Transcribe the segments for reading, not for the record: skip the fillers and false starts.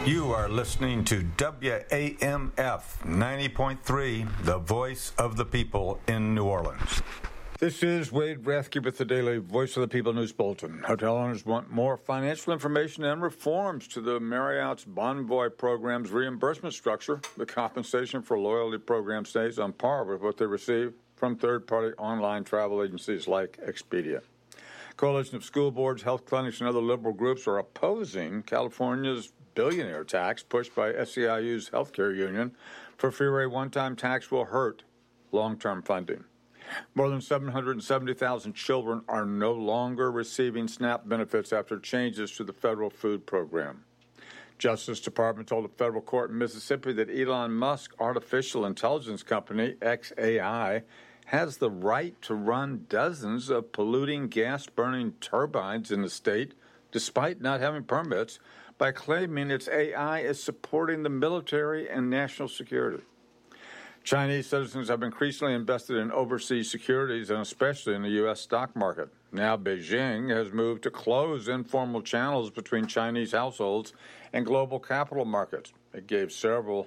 You are listening to WAMF 90.3, the voice of the people in New Orleans. This is Wade Rathke with the Daily Voice of the People News Bulletin. Hotel owners want more financial information and reforms to the Marriott's Bonvoy program's reimbursement structure. The compensation for loyalty program stays on par with what they receive from third-party online travel agencies like Expedia. Coalition of school boards, health clinics, and other liberal groups are opposing California's billionaire tax pushed by SEIU's healthcare union. For fear a one-time tax will hurt long-term funding. More than 770,000 children are no longer receiving SNAP benefits after changes to the federal food program. Justice Department told a federal court in Mississippi that Elon Musk artificial intelligence company, xAI, has the right to run dozens of polluting gas-burning turbines in the state, despite not having permits, by claiming its AI is supporting the military and national security. Chinese citizens have increasingly invested in overseas securities and especially in the U.S. stock market. Now Beijing has moved to close informal channels between Chinese households and global capital markets. It gave several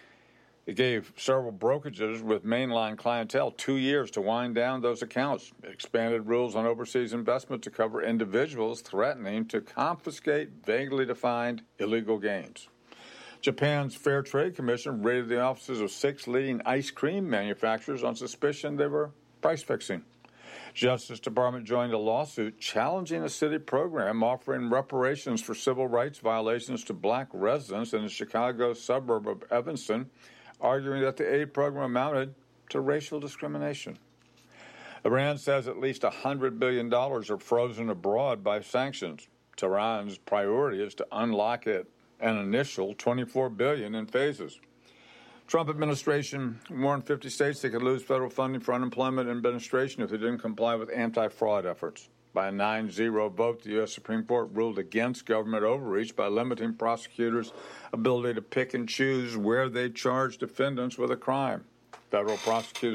brokerages with mainline clientele 2 years to wind down those accounts. It expanded rules on overseas investment to cover individuals threatening to confiscate vaguely defined illegal gains. Japan's Fair Trade Commission raided the offices of 6 leading ice cream manufacturers on suspicion they were price fixing. Justice Department joined a lawsuit challenging a city program offering reparations for civil rights violations to black residents in the Chicago suburb of Evanston, arguing that the aid program amounted to racial discrimination. Iran says at least $100 billion are frozen abroad by sanctions. Tehran's priority is to unlock it an initial $24 billion in phases. Trump administration warned 50 states they could lose federal funding for unemployment administration if they didn't comply with anti-fraud efforts. By a 9-0 vote, the U.S. Supreme Court ruled against government overreach by limiting prosecutors' ability to pick and choose where they charge defendants with a crime. Federal prosecutors